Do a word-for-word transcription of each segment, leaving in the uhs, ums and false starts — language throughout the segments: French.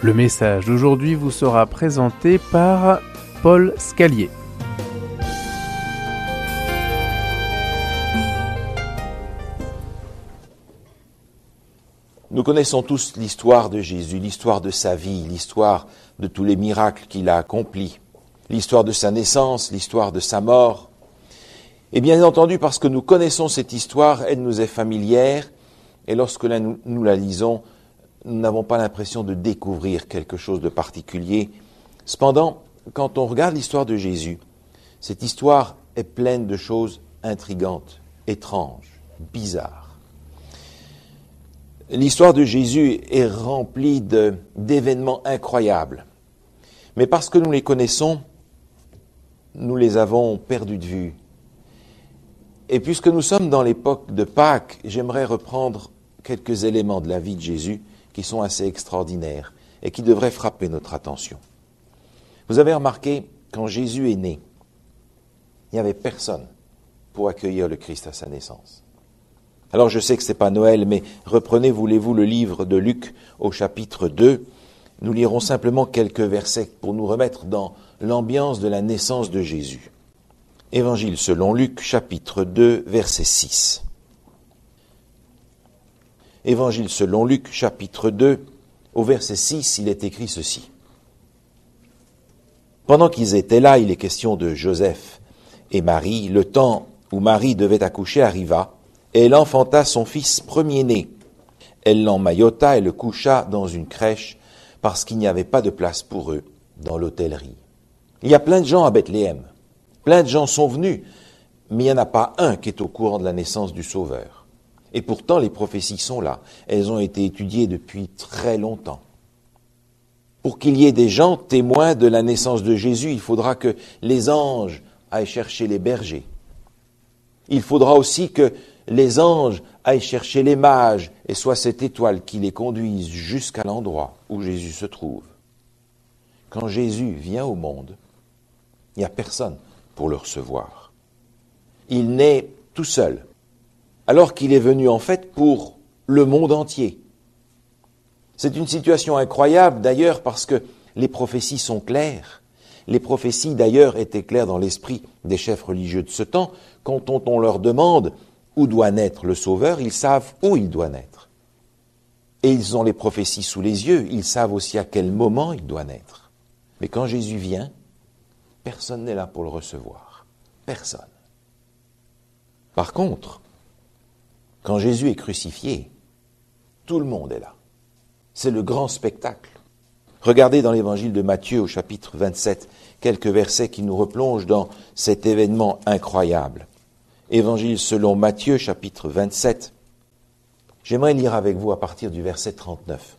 Le message d'aujourd'hui vous sera présenté par Paul Scalier. Nous connaissons tous l'histoire de Jésus, l'histoire de sa vie, l'histoire de tous les miracles qu'il a accomplis, l'histoire de sa naissance, l'histoire de sa mort. Et bien entendu, parce que nous connaissons cette histoire, elle nous est familière, et lorsque nous, nous la lisons, nous n'avons pas l'impression de découvrir quelque chose de particulier. Cependant, quand on regarde l'histoire de Jésus, cette histoire est pleine de choses intrigantes, étranges, bizarres. L'histoire de Jésus est remplie de, d'événements incroyables. Mais parce que nous les connaissons, nous les avons perdus de vue. Et puisque nous sommes dans l'époque de Pâques, j'aimerais reprendre quelques éléments de la vie de Jésus qui sont assez extraordinaires et qui devraient frapper notre attention. Vous avez remarqué, quand Jésus est né, il n'y avait personne pour accueillir le Christ à sa naissance. Alors je sais que ce n'est pas Noël, mais reprenez, voulez-vous, le livre de Luc au chapitre deux. Nous lirons simplement quelques versets pour nous remettre dans l'ambiance de la naissance de Jésus. Évangile selon Luc, chapitre deux, verset six. Évangile selon Luc, chapitre deux, au verset six, il est écrit ceci. Pendant qu'ils étaient là, il est question de Joseph et Marie. Le temps où Marie devait accoucher arriva, et elle enfanta son fils premier-né. Elle l'emmaillota et le coucha dans une crèche, parce qu'il n'y avait pas de place pour eux dans l'hôtellerie. Il y a plein de gens à Bethléem. Plein de gens sont venus, mais il n'y en a pas un qui est au courant de la naissance du Sauveur. Et pourtant, les prophéties sont là. Elles ont été étudiées depuis très longtemps. Pour qu'il y ait des gens témoins de la naissance de Jésus, il faudra que les anges aillent chercher les bergers. Il faudra aussi que les anges aillent chercher les mages et soit cette étoile qui les conduise jusqu'à l'endroit où Jésus se trouve. Quand Jésus vient au monde, il n'y a personne pour le recevoir. Il naît tout seul, alors qu'il est venu en fait pour le monde entier. C'est une situation incroyable d'ailleurs parce que les prophéties sont claires. Les prophéties d'ailleurs étaient claires dans l'esprit des chefs religieux de ce temps. Quand on, on leur demande où doit naître le Sauveur, ils savent où il doit naître. Et ils ont les prophéties sous les yeux, ils savent aussi à quel moment il doit naître. Mais quand Jésus vient, personne n'est là pour le recevoir. Personne. Par contre, quand Jésus est crucifié, tout le monde est là. C'est le grand spectacle. Regardez dans l'évangile de Matthieu au chapitre vingt-sept, quelques versets qui nous replongent dans cet événement incroyable. Évangile selon Matthieu, chapitre vingt-sept. J'aimerais lire avec vous à partir du verset trente-neuf.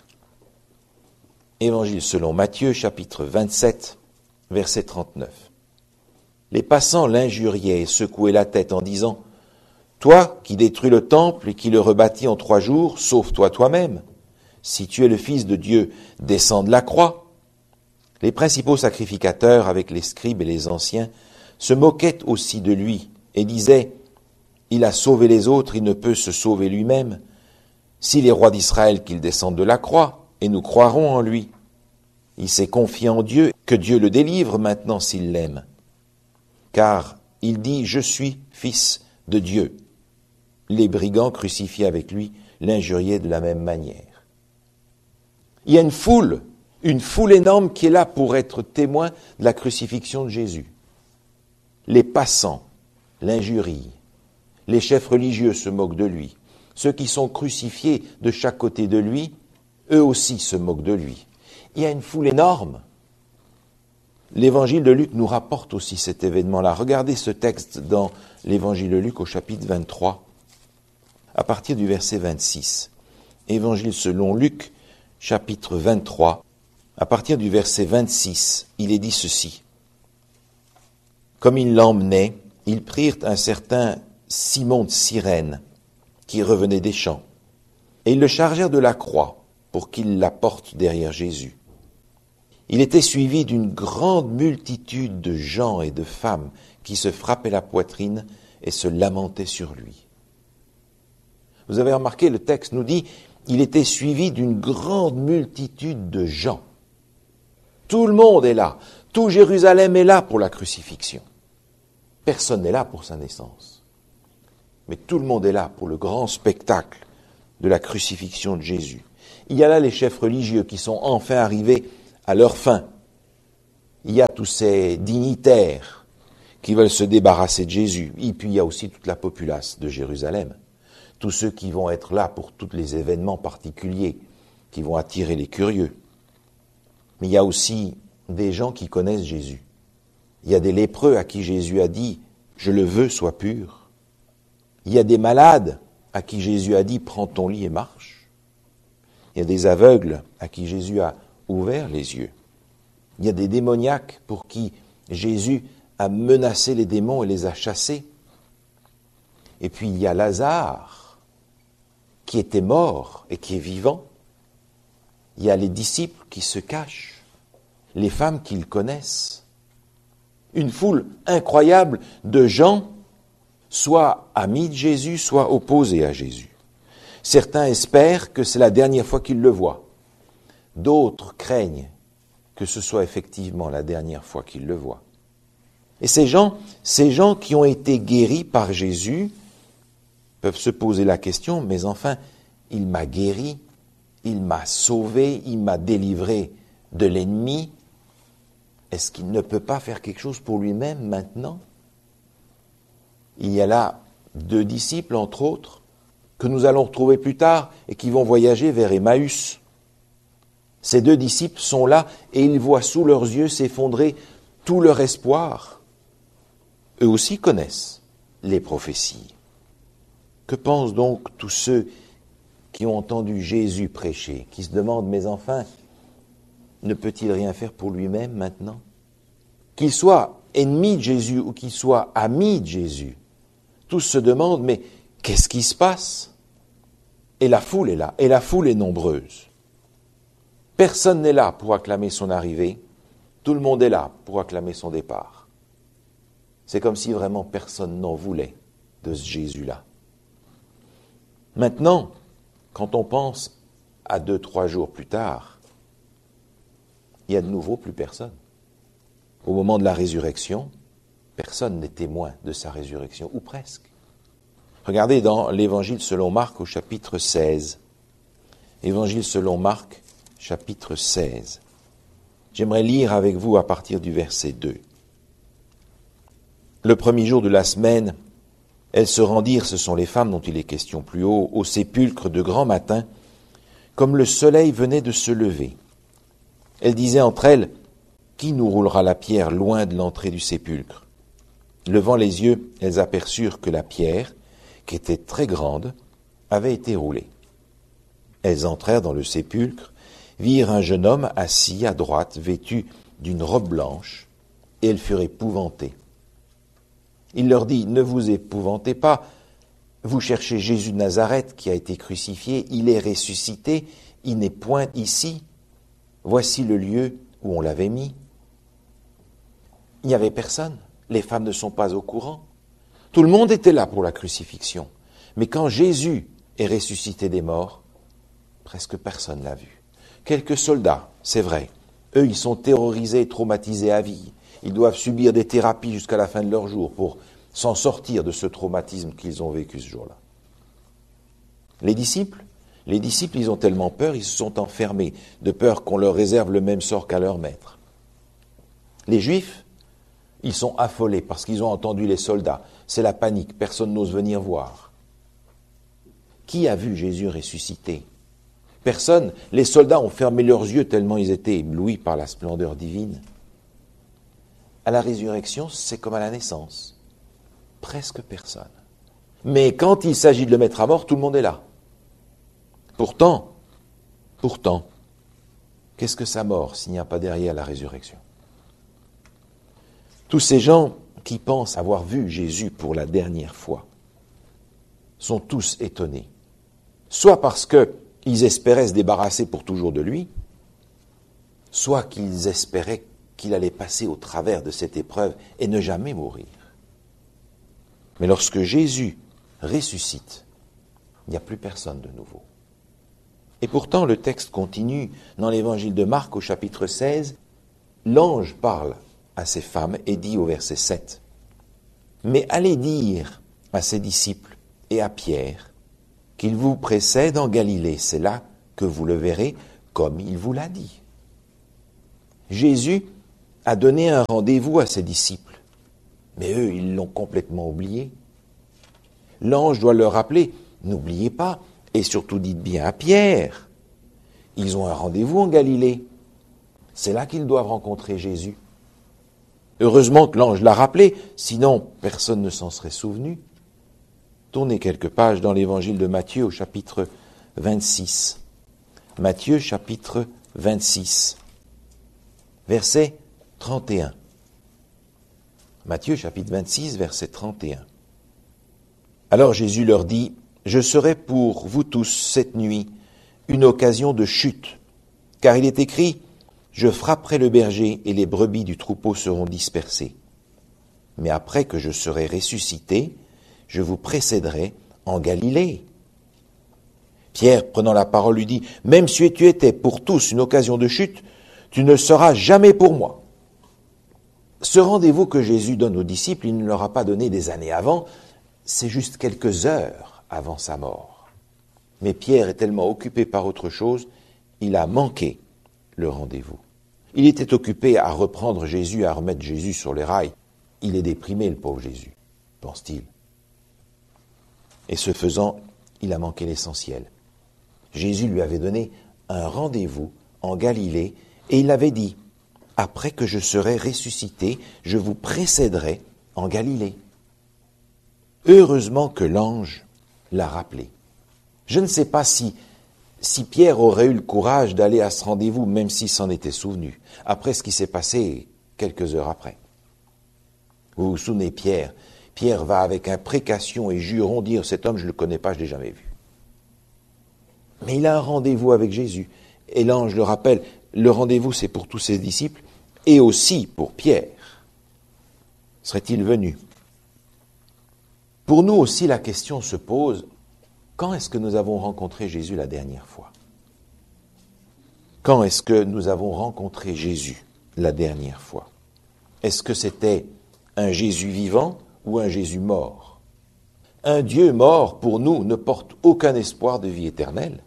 Évangile selon Matthieu, chapitre vingt-sept, verset trente-neuf. Les passants l'injuriaient et secouaient la tête en disant « Toi qui détruis le temple et qui le rebâtis en trois jours, sauve-toi toi-même. Si tu es le Fils de Dieu, descends de la croix. » Les principaux sacrificateurs, avec les scribes et les anciens, se moquaient aussi de lui et disaient « Il a sauvé les autres, il ne peut se sauver lui-même. S'il est roi d'Israël, qu'il descende de la croix, et nous croirons en lui. Il s'est confié en Dieu, que Dieu le délivre maintenant s'il l'aime. Car il dit « Je suis fils de Dieu ». Les brigands crucifiés avec lui l'injuriaient de la même manière. Il y a une foule, une foule énorme qui est là pour être témoin de la crucifixion de Jésus. Les passants l'injurient. Les chefs religieux se moquent de lui. Ceux qui sont crucifiés de chaque côté de lui, eux aussi se moquent de lui. Il y a une foule énorme. L'évangile de Luc nous rapporte aussi cet événement-là. Regardez ce texte dans l'évangile de Luc au chapitre vingt-trois, à partir du verset vingt-six. Évangile selon Luc, chapitre vingt-trois, à partir du verset vingt-six, il est dit ceci. Comme ils l'emmenaient, ils prirent un certain Simon de Cyrène, qui revenait des champs, et ils le chargèrent de la croix pour qu'il la porte derrière Jésus. Il était suivi d'une grande multitude de gens et de femmes qui se frappaient la poitrine et se lamentaient sur lui. Vous avez remarqué, le texte nous dit, il était suivi d'une grande multitude de gens. Tout le monde est là. Tout Jérusalem est là pour la crucifixion. Personne n'est là pour sa naissance. Mais tout le monde est là pour le grand spectacle de la crucifixion de Jésus. Il y a là les chefs religieux qui sont enfin arrivés à leur fin. Il y a tous ces dignitaires qui veulent se débarrasser de Jésus. Et puis il y a aussi toute la populace de Jérusalem. Tous ceux qui vont être là pour tous les événements particuliers qui vont attirer les curieux. Mais il y a aussi des gens qui connaissent Jésus. Il y a des lépreux à qui Jésus a dit « Je le veux, sois pur ». Il y a des malades à qui Jésus a dit « Prends ton lit et marche ». Il y a des aveugles à qui Jésus a ouvert les yeux. Il y a des démoniaques pour qui Jésus a menacé les démons et les a chassés. Et puis il y a Lazare qui était mort et qui est vivant. Il y a les disciples qui se cachent, les femmes qu'ils connaissent. Une foule incroyable de gens, soit amis de Jésus, soit opposés à Jésus. Certains espèrent que c'est la dernière fois qu'ils le voient. D'autres craignent que ce soit effectivement la dernière fois qu'ils le voient. Et ces gens, ces gens qui ont été guéris par Jésus peuvent se poser la question, mais enfin, il m'a guéri, il m'a sauvé, il m'a délivré de l'ennemi. Est-ce qu'il ne peut pas faire quelque chose pour lui-même maintenant? Il y a là deux disciples, entre autres, que nous allons retrouver plus tard et qui vont voyager vers Emmaüs. Ces deux disciples sont là et ils voient sous leurs yeux s'effondrer tout leur espoir. Eux aussi connaissent les prophéties. Que pensent donc tous ceux qui ont entendu Jésus prêcher, qui se demandent, mais enfin, ne peut-il rien faire pour lui-même maintenant? Qu'il soit ennemi de Jésus ou qu'il soit ami de Jésus, tous se demandent, mais qu'est-ce qui se passe? Et la foule est là, et la foule est nombreuse. Personne n'est là pour acclamer son arrivée, tout le monde est là pour acclamer son départ. C'est comme si vraiment personne n'en voulait de ce Jésus-là. Maintenant, quand on pense à deux, trois jours plus tard, il y a de nouveau plus personne. Au moment de la résurrection, personne n'est témoin de sa résurrection, ou presque. Regardez dans l'Évangile selon Marc au chapitre seize. Évangile selon Marc, chapitre seize. J'aimerais lire avec vous à partir du verset deux. Le premier jour de la semaine, elles se rendirent, ce sont les femmes dont il est question plus haut, au sépulcre de grand matin, comme le soleil venait de se lever. Elles disaient entre elles, « Qui nous roulera la pierre loin de l'entrée du sépulcre ?» Levant les yeux, elles aperçurent que la pierre, qui était très grande, avait été roulée. Elles entrèrent dans le sépulcre, virent un jeune homme assis à droite, vêtu d'une robe blanche, et elles furent épouvantées. Il leur dit, « Ne vous épouvantez pas, vous cherchez Jésus de Nazareth qui a été crucifié, il est ressuscité, il n'est point ici. Voici le lieu où on l'avait mis. » Il n'y avait personne, les femmes ne sont pas au courant. Tout le monde était là pour la crucifixion. Mais quand Jésus est ressuscité des morts, presque personne l'a vu. Quelques soldats, c'est vrai, eux ils sont terrorisés et traumatisés à vie. Ils doivent subir des thérapies jusqu'à la fin de leur jour pour s'en sortir de ce traumatisme qu'ils ont vécu ce jour-là. Les disciples, les disciples, ils ont tellement peur, ils se sont enfermés, de peur qu'on leur réserve le même sort qu'à leur maître. Les Juifs, ils sont affolés parce qu'ils ont entendu les soldats. C'est la panique, personne n'ose venir voir. Qui a vu Jésus ressuscité? Personne. Les soldats ont fermé leurs yeux tellement ils étaient éblouis par la splendeur divine. À la résurrection, c'est comme à la naissance. Presque personne. Mais quand il s'agit de le mettre à mort, tout le monde est là. Pourtant, pourtant, qu'est-ce que sa mort s'il n'y a pas derrière la résurrection? Tous ces gens qui pensent avoir vu Jésus pour la dernière fois sont tous étonnés. Soit parce qu'ils espéraient se débarrasser pour toujours de lui, soit qu'ils espéraient qu'il allait passer au travers de cette épreuve et ne jamais mourir. Mais lorsque Jésus ressuscite, il n'y a plus personne de nouveau. Et pourtant, le texte continue dans l'évangile de Marc au chapitre seize. l'ange parle à ces femmes et dit au verset sept, « Mais allez dire à ses disciples et à Pierre qu'il vous précède en Galilée, c'est là que vous le verrez comme il vous l'a dit. » Jésus a donné un rendez-vous à ses disciples, mais eux, ils l'ont complètement oublié. L'ange doit leur rappeler, n'oubliez pas, et surtout dites bien à Pierre, ils ont un rendez-vous en Galilée. C'est là qu'ils doivent rencontrer Jésus. Heureusement que l'ange l'a rappelé, sinon personne ne s'en serait souvenu. Tournez quelques pages dans l'évangile de Matthieu au chapitre vingt-six. Matthieu chapitre vingt-six, verset trente et un. Matthieu chapitre vingt-six, verset trente et un. Alors Jésus leur dit, « Je serai pour vous tous cette nuit une occasion de chute, car il est écrit, je frapperai le berger et les brebis du troupeau seront dispersées. Mais après que je serai ressuscité, je vous précéderai en Galilée. » Pierre, prenant la parole, lui dit, « Même si tu étais pour tous une occasion de chute, tu ne seras jamais pour moi. » Ce rendez-vous que Jésus donne aux disciples, il ne leur a pas donné des années avant, c'est juste quelques heures avant sa mort. Mais Pierre est tellement occupé par autre chose, il a manqué le rendez-vous. Il était occupé à reprendre Jésus, à remettre Jésus sur les rails. Il est déprimé, le pauvre Jésus, pense-t-il. Et ce faisant, il a manqué l'essentiel. Jésus lui avait donné un rendez-vous en Galilée et il avait dit, « Après que je serai ressuscité, je vous précéderai en Galilée. » Heureusement que l'ange l'a rappelé. Je ne sais pas si, si Pierre aurait eu le courage d'aller à ce rendez-vous, même s'il s'en était souvenu, après ce qui s'est passé quelques heures après. Vous vous souvenez, Pierre, Pierre va avec imprécation et juron dire, cet homme, je ne le connais pas, je ne l'ai jamais vu. Mais il a un rendez-vous avec Jésus. Et l'ange le rappelle, le rendez-vous c'est pour tous ses disciples et aussi pour Pierre. Serait-il venu ? Pour nous aussi, la question se pose, quand est-ce que nous avons rencontré Jésus la dernière fois ? Quand est-ce que nous avons rencontré Jésus la dernière fois ? Est-ce que c'était un Jésus vivant ou un Jésus mort ? Un Dieu mort, pour nous, ne porte aucun espoir de vie éternelle.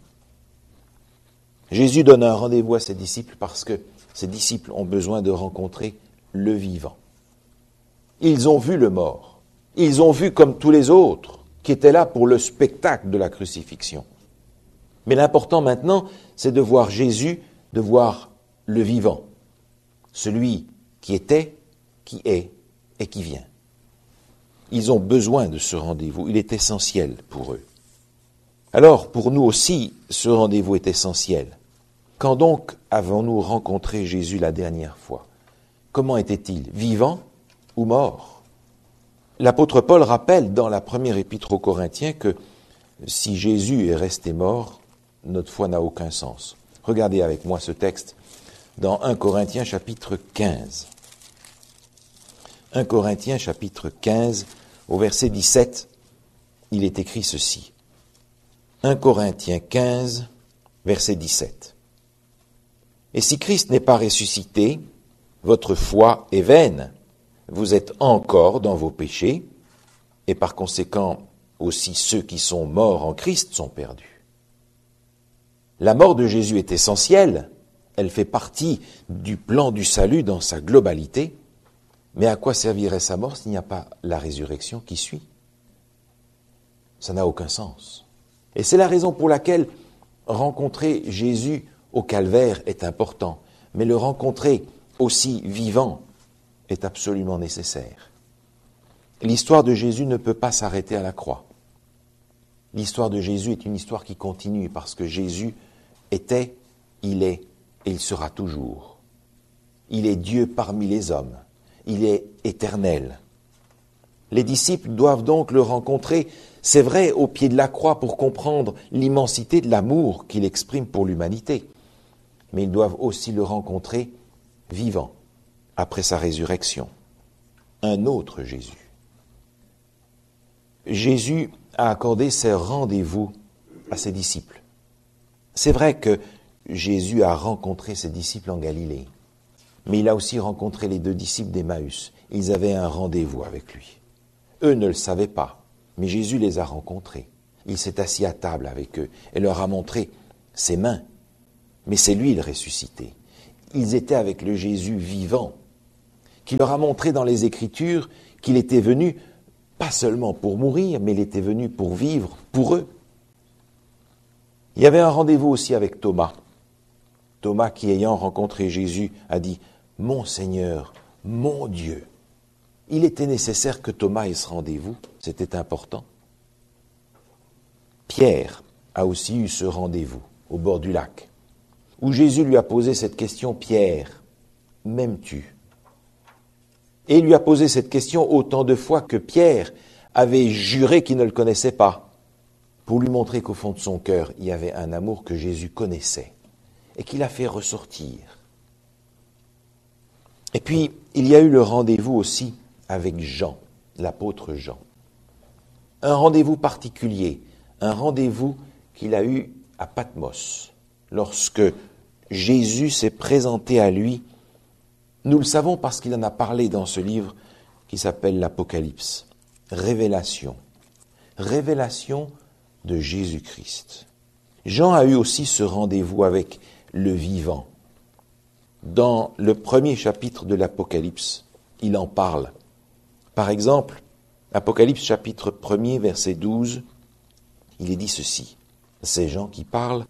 Jésus donne un rendez-vous à ses disciples parce que ses disciples ont besoin de rencontrer le vivant. Ils ont vu le mort. Ils ont vu comme tous les autres qui étaient là pour le spectacle de la crucifixion. Mais l'important maintenant, c'est de voir Jésus, de voir le vivant. Celui qui était, qui est et qui vient. Ils ont besoin de ce rendez-vous. Il est essentiel pour eux. Alors, pour nous aussi, ce rendez-vous est essentiel. Quand donc avons-nous rencontré Jésus la dernière fois ? Comment était-il ? Vivant ou mort ? L'apôtre Paul rappelle dans la première épître aux Corinthiens que si Jésus est resté mort, notre foi n'a aucun sens. Regardez avec moi ce texte dans un Corinthiens chapitre quinze. un Corinthiens chapitre quinze, au verset dix-sept, il est écrit ceci. un Corinthiens quinze, verset dix-sept. « Et si Christ n'est pas ressuscité, votre foi est vaine. Vous êtes encore dans vos péchés, et par conséquent, aussi ceux qui sont morts en Christ sont perdus. » La mort de Jésus est essentielle, elle fait partie du plan du salut dans sa globalité, mais à quoi servirait sa mort s'il n'y a pas la résurrection qui suit ? Ça n'a aucun sens. Et c'est la raison pour laquelle rencontrer Jésus au calvaire est important, mais le rencontrer aussi vivant est absolument nécessaire. L'histoire de Jésus ne peut pas s'arrêter à la croix. L'histoire de Jésus est une histoire qui continue parce que Jésus était, il est et il sera toujours. Il est Dieu parmi les hommes. Il est éternel. Les disciples doivent donc le rencontrer, c'est vrai, au pied de la croix pour comprendre l'immensité de l'amour qu'il exprime pour l'humanité. Mais ils doivent aussi le rencontrer vivant, après sa résurrection. Un autre Jésus. Jésus a accordé ses rendez-vous à ses disciples. C'est vrai que Jésus a rencontré ses disciples en Galilée. Mais il a aussi rencontré les deux disciples d'Emmaüs. Ils avaient un rendez-vous avec lui. Eux ne le savaient pas, mais Jésus les a rencontrés. Il s'est assis à table avec eux et leur a montré ses mains. Mais c'est lui le ressuscité. Ils étaient avec le Jésus vivant, qui leur a montré dans les Écritures qu'il était venu pas seulement pour mourir, mais il était venu pour vivre pour eux. Il y avait un rendez-vous aussi avec Thomas. Thomas qui, ayant rencontré Jésus, a dit « Mon Seigneur, mon Dieu ». Il était nécessaire que Thomas ait ce rendez-vous, c'était important. Pierre a aussi eu ce rendez-vous au bord du lac, où Jésus lui a posé cette question « Pierre, m'aimes-tu » Et il lui a posé cette question autant de fois que Pierre avait juré qu'il ne le connaissait pas, pour lui montrer qu'au fond de son cœur, il y avait un amour que Jésus connaissait et qu'il a fait ressortir. Et puis, il y a eu le rendez-vous aussi avec Jean, l'apôtre Jean. Un rendez-vous particulier, un rendez-vous qu'il a eu à Patmos, lorsque Jésus s'est présenté à lui. Nous le savons parce qu'il en a parlé dans ce livre qui s'appelle l'Apocalypse. Révélation. Révélation de Jésus-Christ. Jean a eu aussi ce rendez-vous avec le vivant. Dans le premier chapitre de l'Apocalypse, il en parle. Par exemple, Apocalypse chapitre un, verset douze, il est dit ceci. C'est Jean qui parle.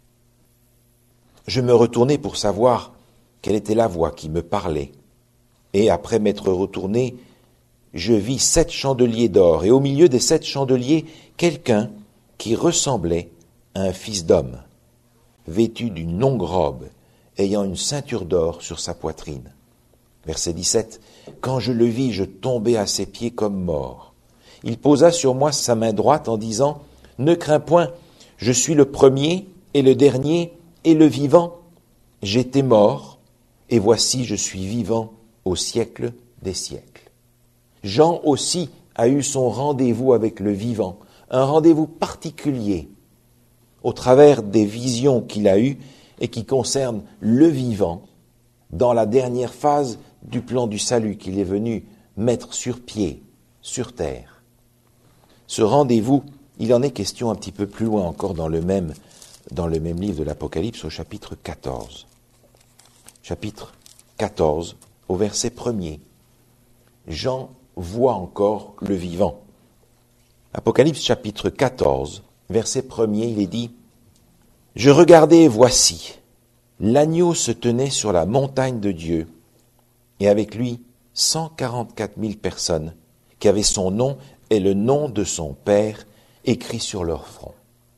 « Je me retournai pour savoir quelle était la voix qui me parlait. Et après m'être retourné, je vis sept chandeliers d'or, et au milieu des sept chandeliers, quelqu'un qui ressemblait à un fils d'homme, vêtu d'une longue robe, ayant une ceinture d'or sur sa poitrine. » Verset dix-sept. « Quand je le vis, je tombai à ses pieds comme mort. Il posa sur moi sa main droite en disant, « Ne crains point, je suis le premier et le dernier et le vivant. J'étais mort, et voici je suis vivant au siècle des siècles. » Jean aussi a eu son rendez-vous avec le vivant, un rendez-vous particulier, au travers des visions qu'il a eues et qui concernent le vivant, dans la dernière phase du plan du salut qu'il est venu mettre sur pied, sur terre. Ce rendez-vous, il en est question un petit peu plus loin encore dans le même, dans le même livre de l'Apocalypse au chapitre quatorze. Chapitre quatorze, au verset premier. Jean voit encore le vivant. Apocalypse chapitre quatorze, verset premier, il est dit « Je regardai et voici, l'agneau se tenait sur la montagne de Dieu, et avec lui cent quarante-quatre mille personnes qui avaient son nom et le nom de son Père écrit sur leur front. »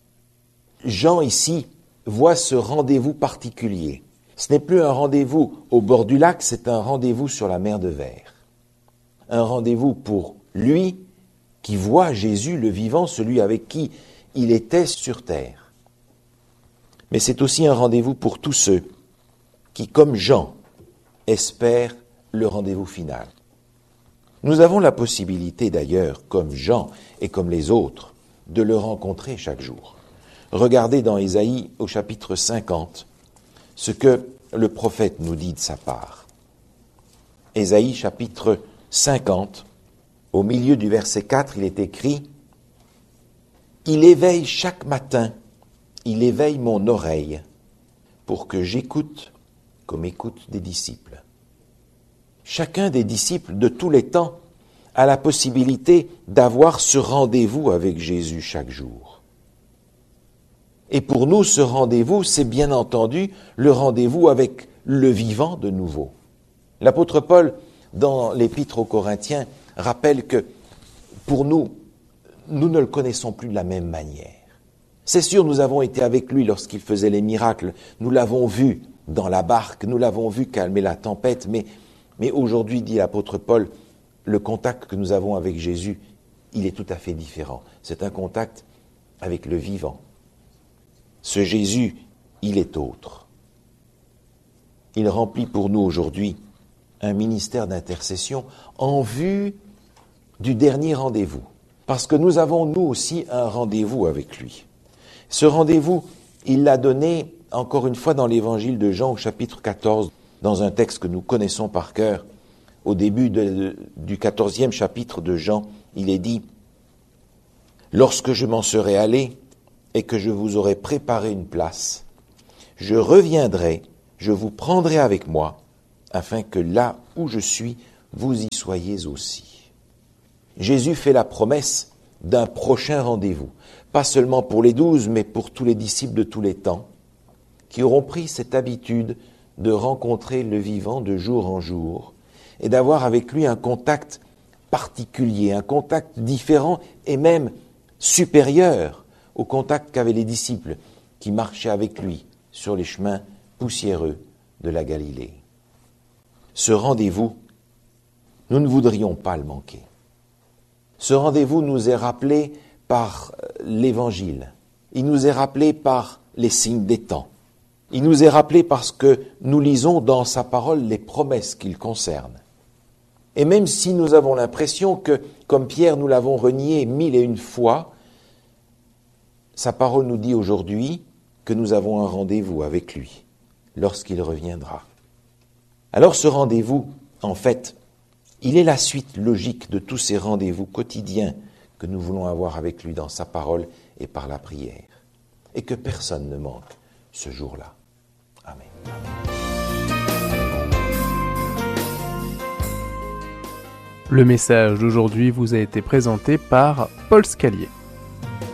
Jean ici voit ce rendez-vous particulier. Ce n'est plus un rendez-vous au bord du lac, c'est un rendez-vous sur la mer de Verre. Un rendez-vous pour lui qui voit Jésus le vivant, celui avec qui il était sur terre. Mais c'est aussi un rendez-vous pour tous ceux qui, comme Jean, espèrent le rendez-vous final. Nous avons la possibilité d'ailleurs, comme Jean et comme les autres, de le rencontrer chaque jour. Regardez dans Ésaïe au chapitre cinquante ce que le prophète nous dit de sa part. Ésaïe chapitre cinquante, au milieu du verset quatre, il est écrit « Il éveille chaque matin, il éveille mon oreille pour que j'écoute comme écoutent des disciples. » Chacun des disciples de tous les temps a la possibilité d'avoir ce rendez-vous avec Jésus chaque jour. Et pour nous, ce rendez-vous, c'est bien entendu le rendez-vous avec le vivant de nouveau. L'apôtre Paul, dans l'Épître aux Corinthiens, rappelle que pour nous, nous ne le connaissons plus de la même manière. C'est sûr, nous avons été avec lui lorsqu'il faisait les miracles, nous l'avons vu dans la barque, nous l'avons vu calmer la tempête, mais, mais aujourd'hui, dit l'apôtre Paul, le contact que nous avons avec Jésus, il est tout à fait différent. C'est un contact avec le vivant. Ce Jésus, il est autre. Il remplit pour nous aujourd'hui un ministère d'intercession en vue du dernier rendez-vous. Parce que nous avons, nous aussi, un rendez-vous avec lui. Ce rendez-vous, il l'a donné, encore une fois, dans l'évangile de Jean, au chapitre quatorze. dans un texte que nous connaissons par cœur. Au début de, de, du quatorzième chapitre de Jean, il est dit « Lorsque je m'en serai allé et que je vous aurai préparé une place, je reviendrai, je vous prendrai avec moi, afin que là où je suis, vous y soyez aussi. » Jésus fait la promesse d'un prochain rendez-vous, pas seulement pour les douze, mais pour tous les disciples de tous les temps, qui auront pris cette habitude de rencontrer le vivant de jour en jour et d'avoir avec lui un contact particulier, un contact différent et même supérieur au contact qu'avaient les disciples qui marchaient avec lui sur les chemins poussiéreux de la Galilée. Ce rendez-vous, nous ne voudrions pas le manquer. Ce rendez-vous nous est rappelé par l'Évangile. Il nous est rappelé par les signes des temps. Il nous est rappelé parce que nous lisons dans sa parole les promesses qu'il concerne. Et même si nous avons l'impression que, comme Pierre, nous l'avons renié mille et une fois, sa parole nous dit aujourd'hui que nous avons un rendez-vous avec lui lorsqu'il reviendra. Alors ce rendez-vous, en fait, il est la suite logique de tous ces rendez-vous quotidiens que nous voulons avoir avec lui dans sa parole et par la prière. Et que personne ne manque ce jour-là. Amen. Le message d'aujourd'hui vous a été présenté par Paul Scalier.